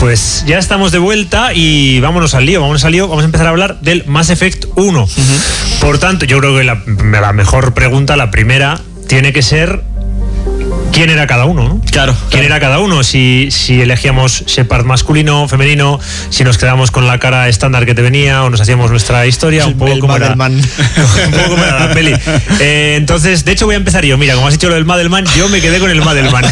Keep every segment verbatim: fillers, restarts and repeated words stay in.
Pues ya estamos de vuelta y vámonos al lío, vámonos al lío. Vamos a empezar a hablar del Mass Effect uno. Uh-huh. Por tanto, yo creo que la, la mejor pregunta, la primera, tiene que ser ¿quién era cada uno, ¿no? Claro. ¿Quién claro. era cada uno? Si, si elegíamos Shepard masculino, femenino, si nos quedamos con la cara estándar que te venía o nos hacíamos nuestra historia, un poco, como era, un poco como era la peli. Eh, entonces, de hecho voy a empezar yo. Mira, como has dicho lo del Madelman, yo me quedé con el Madelman.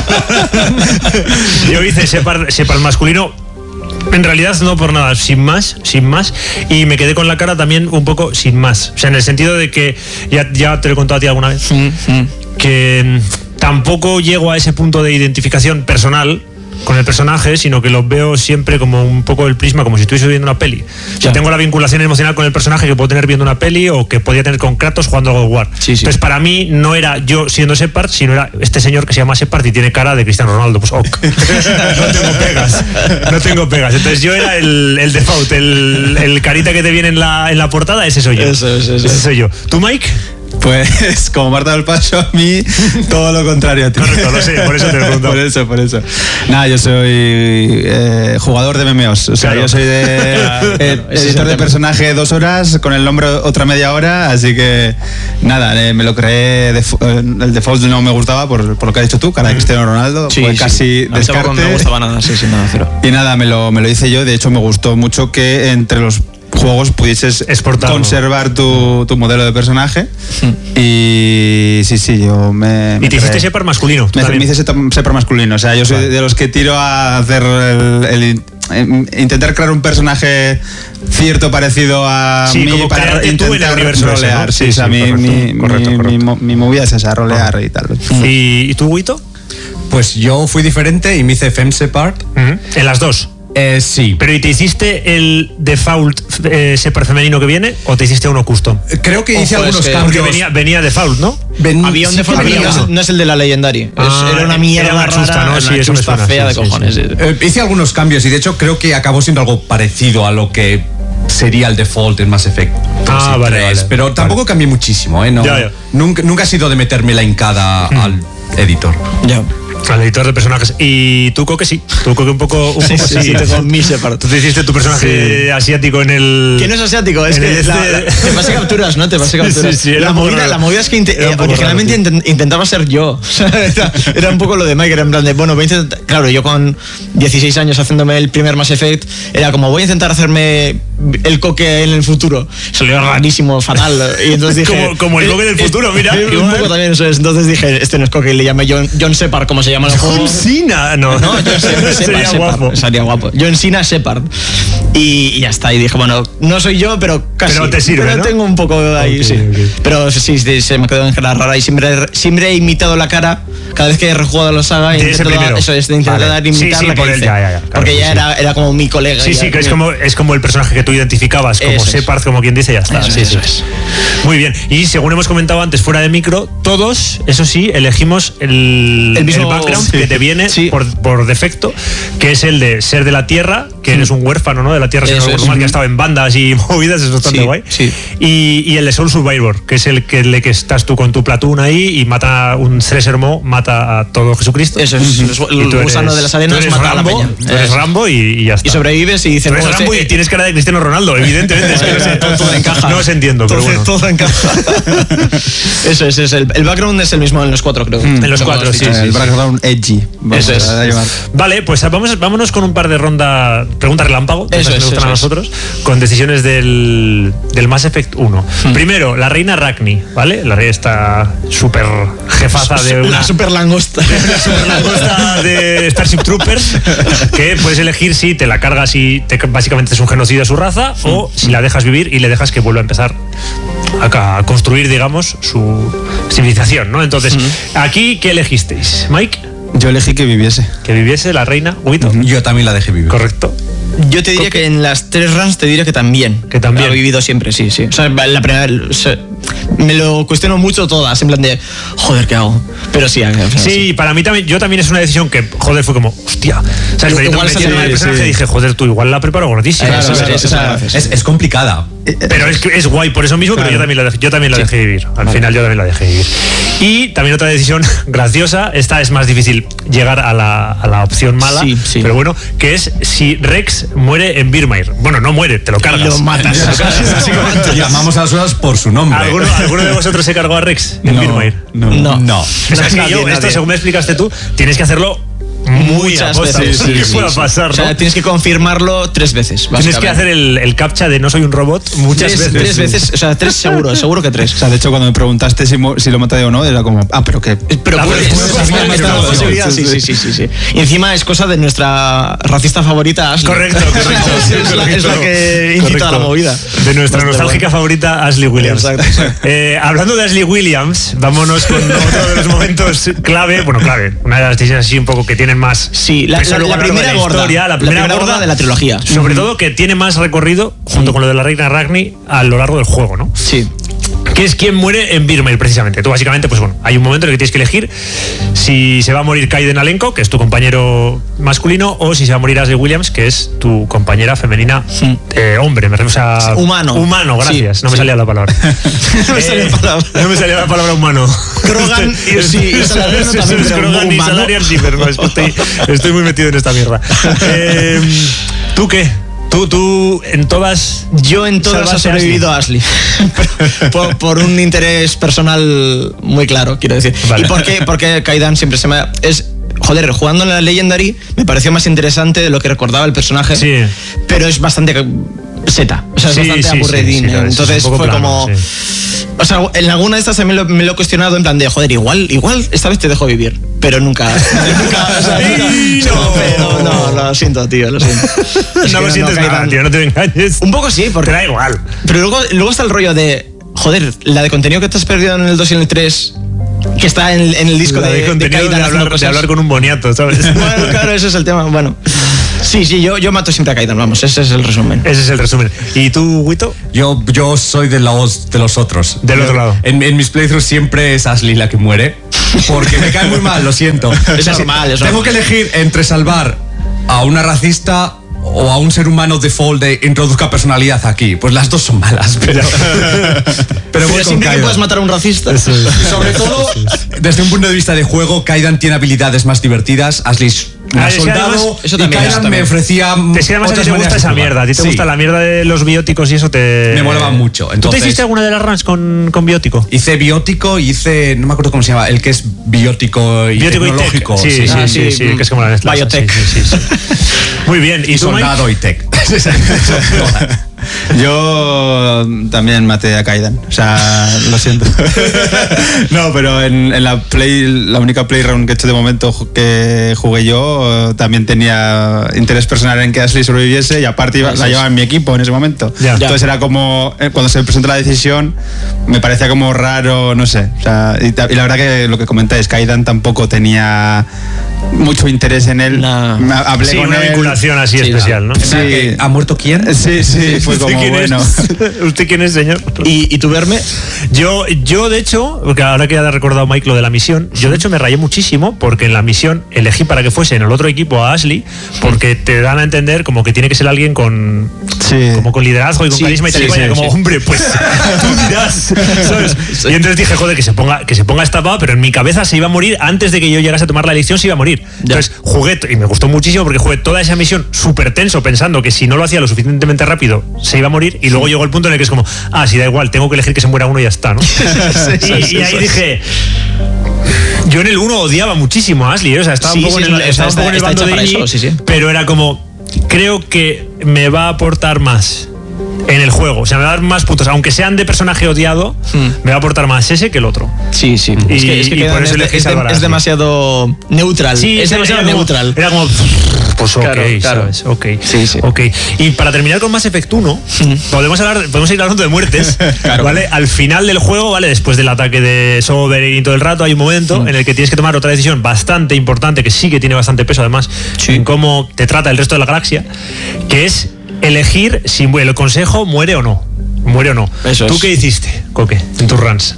Yo hice Shepard, Shepard masculino. En realidad no por nada, sin más, sin más. Y me quedé con la cara también un poco sin más. O sea, en el sentido de que, ya, ya te lo he contado a ti alguna vez, mm-hmm. que tampoco llego a ese punto de identificación personal con el personaje, sino que lo veo siempre como un poco el prisma, como si estuviese viendo una peli. O sea, tengo la vinculación emocional con el personaje que puedo tener viendo una peli o que podía tener con Kratos jugando a God of War. Sí, sí. Entonces, para mí, no era yo siendo Shepard, sino era este señor que se llama Shepard y tiene cara de Cristiano Ronaldo. Pues ok. No tengo pegas. No tengo pegas. Entonces, yo era el, el default, el, el carita que te viene en la, en la portada, ese soy yo. Eso, eso, eso. Ese soy yo. ¿Tú, Mike? Pues como Marta del Paso, a mí todo lo contrario a ti. Correcto, lo sé, por eso te lo pregunto. Por eso, por eso. Nada, yo soy eh, jugador de M M Os. O sea, claro. yo soy de eh, editor de personaje dos horas, con el nombre otra media hora, así que nada, eh, me lo creé. De, el default no me gustaba por, por lo que has dicho tú, cara de Cristiano Ronaldo. Sí, fue sí. casi a mí descarte. No me gustaba nada, sí, sí, nada, cero. Y nada, me lo, me lo hice yo. De hecho, me gustó mucho que entre los juegos pudieses exportarlo, conservar tu, tu modelo de personaje. Hmm. Y sí, sí, yo me... Y me te hiciste Shepard masculino. Me, me hice Shepard masculino. O sea, yo soy vale. de los que tiro a hacer el, el, el intentar crear un personaje cierto parecido a sí, mí como para intentar tú en el universo rolear. Ese, ¿no? Sí, sí, o sea, sí, mi, correcto, mi, correcto, mi, correcto. mi, mi movida es esa, rolear ah. y tal. ¿Y, ¿Y tú, Huito? Pues yo fui diferente y me hice Femme Shepard. Uh-huh. ¿En las dos? Eh, sí. ¿Pero y te hiciste el default eh, Shepard femenino que viene o te hiciste uno custom? Creo que hice Ojo, algunos es que cambios. Porque venía, venía default, ¿no? Ven, había un sí default, había no, no es el de la Legendary. Ah, es, era una mierda era una rara, chusta, ¿no? una Sí, eso me chusta suena, fea sí, de sí, cojones. sí. Eh, hice algunos cambios y de hecho creo que acabó siendo algo parecido a lo que sería el default en Mass Effect. Ah, sí, vale, tres, vale. Pero tampoco vale. cambié muchísimo, ¿eh? No, Ya, ya. Nunca, nunca ha sido de meterme la hincada hmm. al editor. Ya. Al editor de personajes. Y tú, Coque, sí. Tú, Coque, un poco, un sí, poco sí, sí. sí, tengo mi Shepard. Tú te hiciste tu personaje sí. asiático en el... ¿Quién no es asiático? Es en que este... la, la, te pasé capturas, ¿no? Te pasé capturas. Sí, sí, la, movida, la movida es que inte- eh, originalmente raro, intent- intentaba ser yo. era, era un poco lo de Mike, era en plan de, bueno, voy a intentar... Claro, yo con dieciséis años haciéndome el primer Mass Effect, era como, voy a intentar hacerme el Coque en el futuro. Salió rarísimo, fatal. Y entonces dije... como, como el Coque del futuro, mira. Eh, un poco también eso es. Entonces dije, este no es Coque, le llamé John, John Shepard, como se llama el juego. John Cena, no. No, John Shepard, sería Shepard, guapo. Sería guapo. John Cena Shepard. Y, y ya está. Y dije, bueno, no soy yo, pero casi. Pero te sirve, Pero ¿no? tengo un poco ahí, okay, sí. Okay. Pero sí, sí, se me quedó en cara rara. Y siempre, siempre he imitado la cara. Cada vez que he rejugado la saga, he intentado, eso es, de intentar vale. imitar sí, sí, la que por hice. El, ya, ya, ya, claro, porque ya sí. era, era como mi colega. Sí, sí, que es como, es como el personaje que tú identificabas como eso Shepard, es. como quien dice, ya está. Eso, sí, eso sí. es. Muy bien. Y según hemos comentado antes, fuera de micro, todos, eso sí, elegimos el, el, mismo, el background sí. que te viene sí. por, por defecto, que es el de ser de la Tierra, que eres un huérfano, ¿no? De la Tierra, si no recuerdo mal, que ha estado en bandas y movidas, es bastante sí, guay. Sí. Y, y el de Soul Survivor, que es el que, el que estás tú con tu platoon ahí y mata un Thresermo, mata a todo Jesucristo. Eso es, uh-huh. el gusano de las arenas mata Rambo, a la peña. Tú eres Rambo y, y ya está. Y sobrevives y dices... Tú eres bueno, Rambo se, y tienes cara de Cristiano Ronaldo, evidentemente. Es que no, sé, todo, todo encaja. No os entiendo, pero todo, bueno. Todo encaja. Eso es, es el, el background es el mismo en los cuatro, creo. Mm, en los cuatro, sí, sí. El background edgy. Eso es. Vale, pues vamos, vámonos con un par de ronda, preguntas relámpago, que eso nos es, gustan eso a nosotros, es. Con decisiones del, del Mass Effect uno. Mm. Primero, la reina Ragni, ¿vale? La reina está súper jefaza de una... La super langosta. La super langosta de Starship Troopers, que puedes elegir si te la cargas y te, básicamente es un genocidio a su raza, mm. o si la dejas vivir y le dejas que vuelva a empezar a, a construir, digamos, su civilización, ¿no? Entonces, mm. aquí, ¿qué elegisteis? ¿Mike? Yo elegí que viviese. Que viviese la reina. Huito. Uh-huh. Yo también la dejé vivir. Correcto. Yo te diría que en las tres runs te diría que también. Que también. Ha vivido siempre, sí, sí. O sea, la primera, me lo cuestiono mucho todas, en plan de, joder, ¿qué hago? Pero sí, al final, Sí, sí. para mí también, yo también es una decisión que, joder, fue como, hostia. ¿Sabes? Me Igual metí sale- en el personaje sí. y dije, joder, tú igual la preparo gordísima. Claro, ¿sabes? sí, sí, O sea, sí, sí. Es, es complicada. Pero es, que es guay por eso mismo, Claro. pero yo también la, dejé- yo también la dejé vivir. Al final yo también la dejé vivir. Y también otra decisión graciosa, esta es más difícil llegar a la, a la opción mala, Sí, sí. pero bueno, que es si Rex muere en Birmair. Bueno, no muere, te lo cargas. Lo matas. Llamamos a las cosas por su nombre. ¿Alguno, ¿Alguno de vosotros se cargó a Rex en No, Birmair? no. No. No. O sea, es que Nadie, yo, esto nadie. según me explicaste tú, tienes que hacerlo muy Muchas aposta, veces. para que Sí, pueda sí, pasar, O sea, ¿no? tienes que confirmarlo tres veces. Tienes que básicamente. hacer el, el captcha de no soy un robot muchas tres, veces. tres veces, o sea, tres seguro, seguro que tres. O sea, de hecho, cuando me preguntaste si, mo- si lo maté o no, era como, ah, pero que. Pero La puedes, respuesta puedes es confirmar que esta no, posibilidad. sí, Sí, sí, sí, sí, sí. Y encima es cosa de nuestra racista favorita, Ashley. Correcto, correcto. es, la, es la que incita Correcto. a la movida. De nuestra Bastante nostálgica bueno. favorita, Ashley Williams. Exacto, exacto. Eh, hablando de Ashley Williams, vámonos con otro de los momentos clave. Bueno, clave. Una de las decisiones así un poco que tienen más. Sí, la, peso la, luego la a lo largo de primera la gorda. historia, la primera, gorda, de la trilogía. Sobre todo que tiene más recorrido, junto con lo de la reina Ragni, a lo largo del juego, ¿no? Sí. Que es quien muere en Birmair, precisamente. Tú básicamente, pues bueno, hay un momento en el que tienes que elegir si se va a morir Kaiden Alenko, que es tu compañero masculino, o si se va a morir Ashley Williams, que es tu compañera femenina, Sí. eh, hombre, me refiero a... Sí, humano. Humano, gracias. Sí, no me sí. salía la palabra. No me salía la palabra. No me salía la palabra humano. Krogan y- sí, y Salarian Eso también, es pero Krogan y humano. Salarian, sí, pero no, es que estoy, estoy muy metido en esta mierda. Eh, ¿Tú qué? Tú, tú, en todas... Yo en todas salvaste he a sobrevivido a Ashley. por, por un interés personal muy claro, quiero decir. Vale. Y porque, porque Kaidan siempre se me ha... Es, joder, jugando en la Legendary me pareció más interesante de lo que recordaba el personaje. Sí. Pero es bastante seta. O sea, es Sí, bastante sí, aburridín. sí, sí, lo es, Entonces es un poco fue plano, como... sí. O sea, en alguna de estas también lo- me lo he cuestionado en plan de, joder, igual, igual esta vez te dejo vivir. Pero nunca. nunca o sea, nunca- Sí, no, no. pero no, lo siento, tío, lo siento. Es No que lo sientes nada, Kaidan- tío, no te engañes. Un poco sí, porque Te da igual. pero luego, luego está el rollo de, joder, la de contenido que te has perdido en el dos y en el tres, que está en, en el disco La de, de de contenido Kaidan de, haciendo hablar, de cosas. hablar con un boniato, ¿sabes? Bueno, claro, ese es el tema. Bueno, sí, sí, yo, yo mato siempre a Kaidan, vamos, ese es el resumen. Ese es el resumen. ¿Y tú, Wito? Yo, yo soy de los, de los otros. Del otro lado. En, en mis playthroughs siempre es Ashley la que muere. Porque me cae muy mal, lo siento. Es normal, es Tengo normal. que elegir entre salvar a una racista o a un ser humano default de introduzca personalidad aquí. Pues las dos son malas, pero. Pero voy con siempre que Kaidan. puedas matar a un racista. Sobre todo, desde un punto de vista de juego, Kaidan tiene habilidades más divertidas. Ashley es una Ah, es que soldado. además- eso y también, Kaidan eso me también. ofrecía. Es que además a ti otras te gusta maneras de esa jugar. mierda. A ti te Sí. gusta la mierda de los bióticos y eso te. Me molaba mucho, ¿Tú te entonces- hiciste alguna de las runs con, con biótico? Hice biótico y hice, no me acuerdo cómo se llama, el que es biótico y Biótico y tech. tecnológico. Sí, sí, sí, Ah, sí, sí, sí, que es como la Nestlé. Biotech. Sí, sí, sí, sí. Muy bien. ¿Y, Y tú, Mike? soldado y tech. Yo también maté a Kaidan. O sea, lo siento. No, pero en, en la play, la única playround que he hecho de momento ju- que jugué yo, eh, también tenía interés personal en que Ashley sobreviviese y aparte iba- la llevaba en mi equipo en ese momento. Ya. Entonces era como, eh, cuando se presentó la decisión, me parecía como raro, no sé. O sea, y, ta- y la verdad que lo que comentáis, Kaidan tampoco tenía mucho interés en él. No. Me- Hablé Sí, con una él. vinculación así Sí, especial, ¿no? Sí. ¿Ha muerto quién? Sí, sí, fue ¿Usted como quién es? bueno. ¿Usted quién es, señor? ¿Y, y tú verme? Yo, yo, de hecho, porque ahora que ya ha recordado Mike lo de la misión, yo de hecho me rayé muchísimo porque en la misión elegí para que fuese en el otro equipo a Ashley, porque te dan a entender como que tiene que ser alguien con, Sí. como con liderazgo y con Sí, carisma y tal sí, y cual, y sí, como, sí. hombre, pues tú dirás, ¿sabes? Y entonces dije, joder, que se ponga, que se ponga esta pava, pero en mi cabeza se iba a morir antes de que yo llegase a tomar la elección, se iba a morir. Entonces jugué, y me gustó muchísimo porque jugué toda esa misión súper tenso pensando que si no lo hacía lo suficientemente rápido se iba a morir y luego llegó el punto en el que es como, ah, sí, da igual, tengo que elegir que se muera uno y ya está, ¿no? y, y ahí dije... Yo en el uno odiaba muchísimo a Ashley, ¿eh? O sea, estaba Sí, un poco sí, en el, está- estaba un está- poco en el está bando hecha de para Iggy, eso, sí, sí. pero era como, creo que me va a aportar más en el juego, o sea, me va a dar más puntos, aunque sean de personaje odiado, Hmm. me va a aportar más ese que el otro. Sí, sí. Y- es que, es que y Kaidan por eso es, elegí es de- salvar a es Ashley. demasiado neutral. es era demasiado como- neutral. Era como, pues ok, Claro, claro. ¿sabes? Ok. Sí, sí. Ok. Y para terminar con Mass Effect uno, podemos hablar, podemos seguir hablando de muertes, ¿vale? Al final del juego, ¿vale? Después del ataque de Sovereign y todo el rato, hay un momento en el que tienes que tomar otra decisión bastante importante, que sí que tiene bastante peso además, en cómo te trata el resto de la galaxia, que es elegir si el consejo muere o no. muere o no. Eso ¿Tú es. qué hiciste, Coque, en tus runs?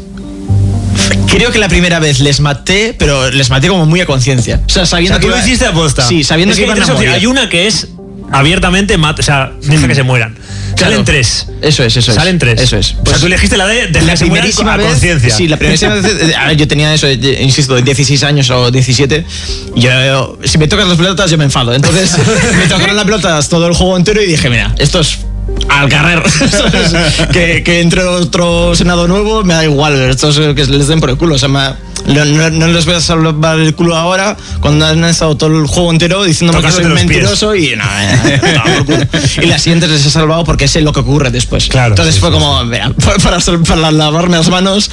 Creo que la primera vez les maté, pero les maté como muy a conciencia. O sea, sabiendo O sea, tú que lo iba- hiciste a posta. Sí, sabiendo Es que, que hay iban a tres morir. opciones. Hay una que es abiertamente mata, o sea, deja que se mueran. Claro. Salen tres. Eso es, eso es. Salen tres. Eso es. o sea, Pues tú elegiste la de dejar la que se mueran primerísima a vez, conciencia. sí, la primerísima vez, eh, a ver, yo tenía eso, eh, insisto, dieciséis años o diecisiete. Y yo, si me tocas las pelotas, yo me enfado. Entonces, me tocaron las pelotas todo el juego entero y dije, mira, esto es al carrer. ¿Sabes? que, que entre otro senado nuevo, me da igual, esto es que les den por el culo. O sea, me, no, no, no les voy a salvar el culo ahora cuando han estado todo el juego entero diciéndome que soy Tocándote los mentiroso y no, eh, no, por culo. Y las siguientes les he salvado porque sé lo que ocurre después. Claro, Entonces sí, fue sí, como, vea, para, sal- para lavarme las manos,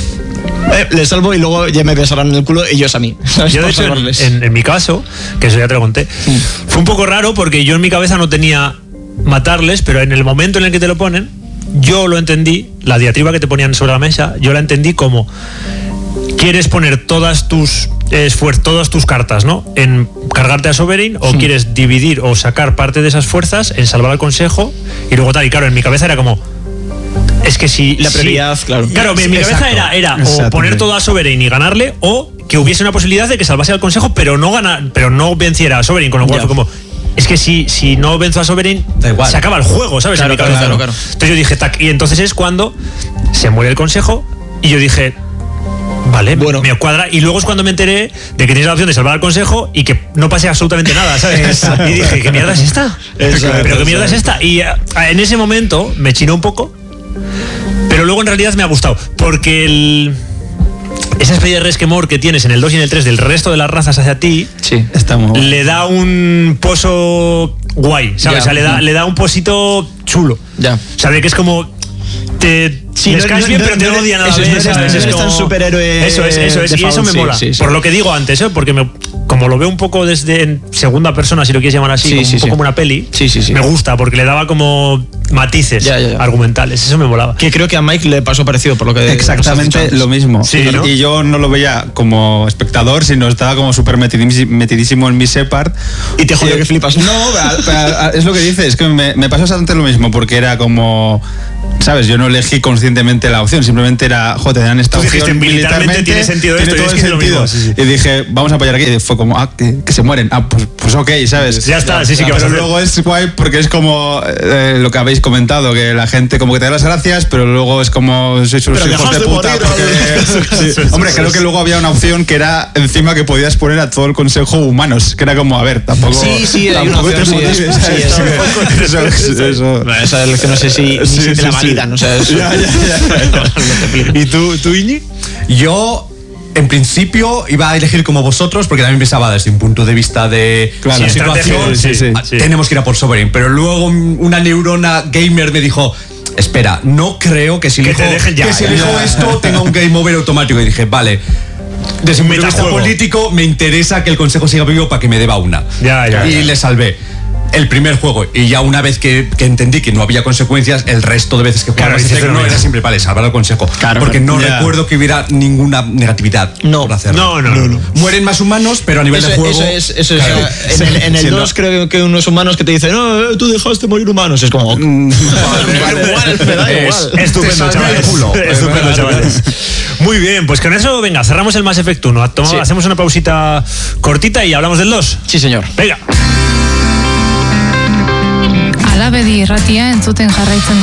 eh, les salvo y luego ya me besarán el culo ellos a mí. ¿Sabes? Yo, de Por hecho, en, salvarles. en- en mi caso, que eso ya te lo conté, fue un poco raro porque yo en mi cabeza no tenía matarles, pero en el momento en el que te lo ponen, yo lo entendí, la diatriba que te ponían sobre la mesa, yo la entendí como quieres poner todas tus esfuerzos, todas tus cartas, ¿no? En cargarte a Sovereign o quieres dividir o sacar parte de esas fuerzas en salvar al consejo y luego tal. Y claro, en mi cabeza era como es que si La si- prioridad, claro. Claro, mi, mi cabeza Exacto. era, era o Exactamente. poner todo a Sovereign y ganarle o que hubiese una posibilidad de que salvase al consejo, pero no ganar, pero no venciera a Sovereign, con lo cual Ya. fue como es que si, si no venzo a Sovereign, Da igual. se acaba el juego, ¿sabes? Claro, En mi cabeza, claro, ¿no? claro. Entonces yo dije, tac, y entonces es cuando se muere el consejo y yo dije, vale, Bueno. me cuadra. Y luego es cuando me enteré de que tienes la opción de salvar al consejo y que no pase absolutamente nada, ¿sabes? Y dije, ¿qué mierda es esta? Exacto, ¿Pero qué mierda es exacto. esta? Y eh, en ese momento me chinó un poco, pero luego en realidad me ha gustado, porque el... esa especie de resquemor que tienes en el dos y en el tres del resto de las razas hacia ti, Sí. Está muy guay. le da un pozo guay, ¿sabes? Ya. O sea, le da, le da un posito chulo. Ya. O sea, de que es como... Te, Sí, les no- caes no- bien, no- pero te no- odian a la eso es, vez, no eres- ¿sabes? no Es eres tan como- superhéroe Eso es, eso es. Y default, eso me sí, mola. sí, sí. Por lo que digo antes, ¿eh? Porque me, como lo veo un poco desde en segunda persona, si lo quieres llamar así, Sí, como sí, un poco sí. como una peli, Sí, sí, sí. me gusta, porque le daba como matices Ya, ya, ya. argumentales. Eso me molaba. Que creo que a Mike le pasó parecido por lo que Exactamente nos has dicho lo mismo. Sí, y, ¿no? y yo no lo veía como espectador, sino estaba como súper metidísimo, metidísimo en mi Shepard. Y te jodió Eh, que flipas. No, pero- pero es lo que dices, es que me, me pasó exactamente lo mismo, porque era como, ¿sabes? Yo no elegí conscientemente la opción, simplemente era, joder, te dan esta Tú dijiste, opción militarmente tiene sentido tiene esto, y todo es el que es lo sentido. mismo, sí, sí. Y dije, vamos a apoyar aquí. Y fue como, ah, que, que se mueren. Ah, pues, pues ok, ¿sabes? Ya está, sí, sí, que vas a Pero hacer. luego es guay porque es como eh, lo que habéis comentado, que la gente como que te da las gracias, pero luego es como sois unos Pero hijos de dejaste puta. morir, porque- ¿no? Sí. Hombre, creo que luego había una opción que era encima que podías poner a todo el consejo humanos, que era como, a ver, tampoco. Sí, sí, hay una tampoco te opción, sí, motives, es- ¿sabes? sí, es- Eso, eso, eso. Bueno, esa elección no sé si, ni Sí, si te sí, la sí. validan. O sea, es- Ya, ya, ya. No, no te flipes. ¿Y tú, tú Iñi? Yo, en principio, iba a elegir como vosotros, porque también pensaba desde un punto de vista de Claro. sí, situación, Estratégico, sí, sí, ah, sí. tenemos que ir a por Sovereign. Pero luego una neurona gamer me dijo, espera, no creo que si Que elijo, te dejen ya, que si ya, elijo ya. esto tenga un game over automático. Y dije, vale, desde un punto de vista Metajuego. político me interesa que el consejo siga vivo para que me deba una. Ya, ya, y ya. le salvé el primer juego. Y ya una vez que, que entendí que no había consecuencias, el resto de veces que jugaba Claro, Mass hiciste Effect lo no mismo. era siempre, vale, salvar al consejo. Claro, porque claro. no Ya. recuerdo que hubiera ninguna negatividad No. por hacerlo. No, no, no, no. Mueren más humanos, pero a nivel Eso, de juego. eso es, eso es Claro. o sea, en el, en el Sí, no. dos creo que unos humanos que te dicen, no, eh, tú dejaste morir humanos. Es como, Mm. me da igual, me da Es igual. estupendo, Te salvé chavales. el culo. Estupendo, Eh, chavales. Muy bien, pues con eso, venga, cerramos el Mass Effect uno. Toma- Sí. Hacemos una pausita cortita y hablamos del dos. Sí, señor. Venga. Alabedi irratia entzuten jarraitzen